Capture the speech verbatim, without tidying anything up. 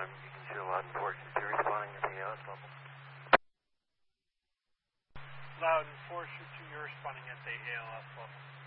one, you can see a loud and four, two responding at the A L S level. Loud and four, two, you're responding at the A L S level.